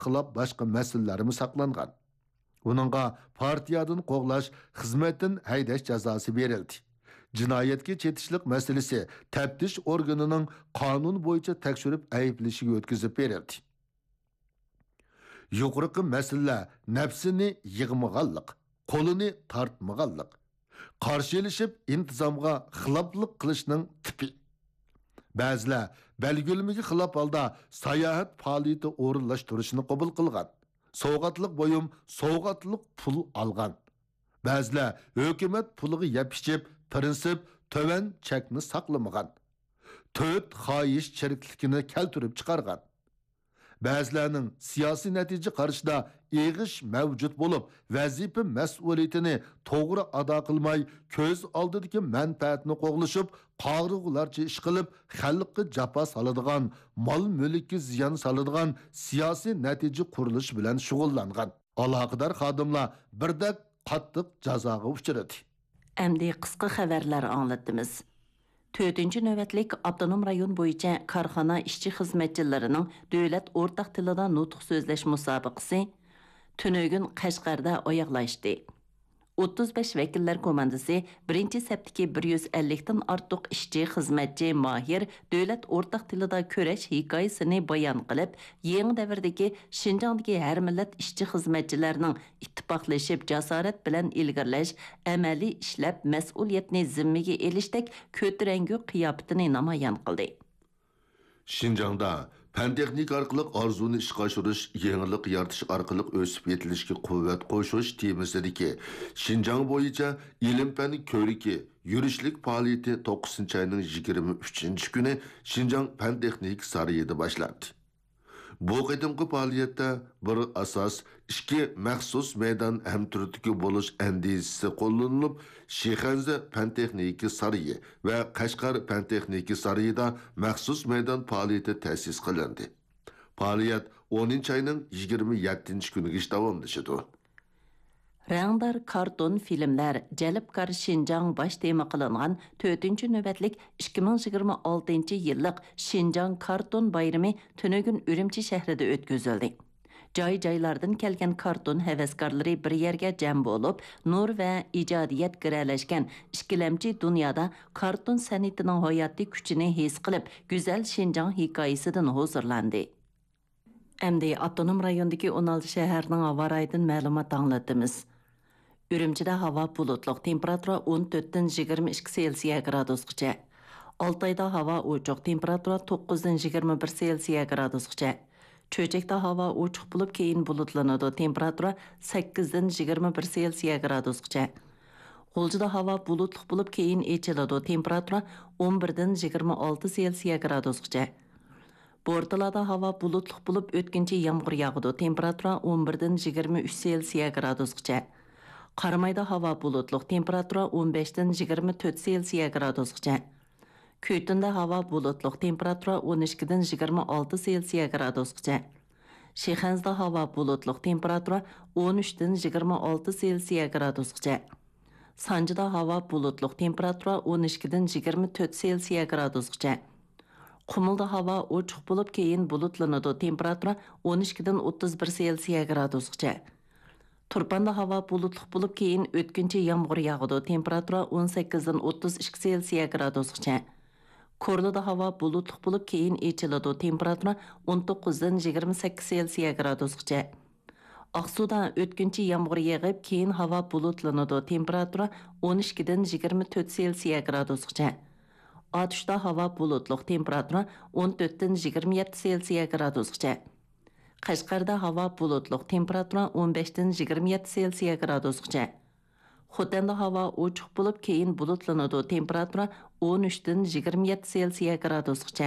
xilop boshqa masalalarimiz saqlangan. Uningga partiyadan qo'g'lash, xizmatdan haydash jazosi berildi. Jinoyatga chetishlik masalasi taftish organining qonun bo'yicha tekshirib ayblashiga o'tkazib berildi. Yuqorqi masala nafsini yig'maganlik, qo'lini tortmaganlik, qarshilashib intizomga xiloflik qilishning tipi. Ba'zilar belgilimiga xilof holda sayohat faoliyati o'rinlashtirishni qabul qilgan. Sovg'atlik bo'yim sovg'atlik pul olgan. Ba'zilar hukumat puliga yap-ichib, prinsip töven chekni saqlamagan. To'rt xoyish chiriklikini keltirib chiqargan. Ba'zilarning siyosiy natija qarshida eg'ish mavjud bo'lib, vazifa mas'uliyatini to'g'ri ado qilmay, ko'z oldidagi manfaatni qo'g'lishib, qag'rig'ularcha ish qilib, xalqqa jafo soladigan, mol-mulkka ziyon soladigan siyosiy natija qurilishi bilan shug'ullangan. Aloqador xodimlar birdak qattiq jazoga uchradi. Endi qisqa xabarlar anglatamiz. 4-cü növbətlik Avtonom rayon boyunca karxana işçi xizmetçilerining dövlət ortaq tilida nutq sözləş müsabiqəsi tünögün Qashqarda oyoqlashdi. 35 vəkillər komandası 1-ci səptiki 150-dən artıq işçi xizmetçi mahir dövlət ortaq tilida köreş hikayəsini bayan qılıb, yeni dəvirdəki Şinjandakı hər millət işçi xizmetçilərinin ittifaqlaşıb jasorat bilan ilgirlash, əməli işləb məsuliyyətni zimmiga elishdak ko'trəngu qiyofətini namoyon qildi. Şinjanda Fen texnik arqılıq arzuni işqa aşırış, yenilik yaratish arqılıq ösüp yetilishki quvvat qo'shish temisidiki, Şinjan boyunca ilim fani ko'riki, yurishlik faoliyati 9-ayning 23-kuni Şinjan Fen texnik sarayida boshlandi. Bu qitimqi faoliyatda bir asos ikki maxsus maydon hamturtiki bo'lish andizisi qo'llanilib, Shixanza Fen texniki sarayi va Qashqar Fen texniki sarayida maxsus maydon faoliyati ta'sis qilindi. Faoliyat 10-ayning 27-kunigacha davomlashadi. Rangdar karton filmler Jalibkar Şinjan baş tema qilingan 4-cü növbətlik 2026 yıllık Şinjan karton bayrami tünögün Ürümçi şəhrində ötközüldü. Joy-joylardan kelgan karton həvəskarları bir yerga jam bo'lib, nur va ijodiyat giralashgan ikkilamchi dunyoda karton san'atining hayotiy kuchini his qilib, go'zal Şinjan hikoyasidan huzurlandi. Endi Avtonom rayondagi 16 shaharning havo rayidan ma'lumot anglatamiz. Ürümçide hava bulutluq, temperatura 14-dan 22 Selsiya gradusgacha. Altayda hava uçuq, temperatura 9-dan 21 Selsiya gradusgacha. Çöçekdə hava uçuq bulub keyin bulutlanıdı, temperatura 8-dan 21 Selsiya gradusgacha. G'uljida hava bulutluq bulub keyin echiladi, temperatura 11-dan 26 Selsiya gradusgacha. Bortalada hava bulutluq bulub o'tkinchi yomg'ir yog'adi, temperatura 11-dan 23 Selsiya gradusgacha. Qarmayda hava bulutluq, temperatura 15-dan 24 Selsiya gradusgacha. Köytunda hava bulutluq, temperatura 12-dan 26 Selsiya gradusgacha. Shixanzda hava bulutluq, temperatura 13-dan 26 Selsiya gradusgacha. Sanjida hava bulutluq, temperatura 12-dan 24 Selsiya gradusgacha. Qumulda hava ochiq bo'lib, keyin bulutlanadi, temperatura 12-dan 31 Selsiya gradusgacha. Turpanda hava bulutluq bo'lib, keyin o'tkinchi yomg'ir yog'adi, temperatura 18-dan 32 Selsiya gradusgacha. Korlada hava bulutluq bo'lib, keyin echiladi, temperatura 19-dan 28 Selsiya gradusgacha. Aqsuda o'tkinchi yomg'ir yog'ib, keyin hava bulutlanadi, temperatura 12-dan 24 Selsiya gradusgacha. Atışda hava bulutluq, temperatura 14-dan 27 Selsiya gradusgacha. Qashqarda hava bulutluq, temperatura 15-dan 27 Selsiya gradusgacha. Xotanda hava ochiq bo'lib, keyin bulutlanadi, temperatura 13-dan 27 Selsiya gradusgacha.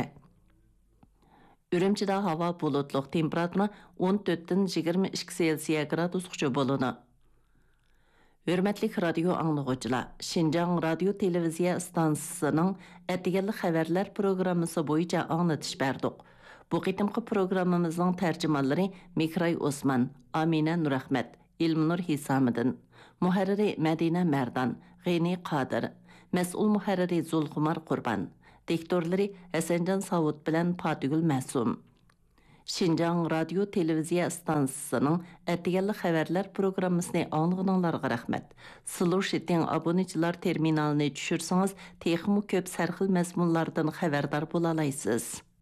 Ürümchida hava bulutluq, temperatura 14-dan 22 Selsiya gradusgacha bo'ladi. Hürmetlik radio anlıqçılar, Şinjan radio televiziya stansiyasının etigelli xəbərlər proqramısı boyunca anlatış berdik. Bu qitimqi proqramımızın tərcümanları Mikray Osman, Amina Nurahmet, İlmnur Hisamidin, muharriri Medine Merdan, G'ini Qadir, mas'ul muharriri Zulxumar Qurban, diktorları Hasanjan Savut bilan Fatigul Masum. Шинжаң радио телевизия станциясының әтігәлі xəbərlər programmasını anlığınlarga rəhmət. Слушайтин abunəçilər terminalını düşürsəniz, texmi köp sərxil məzmunlardan xəbərdar bola alaysınız.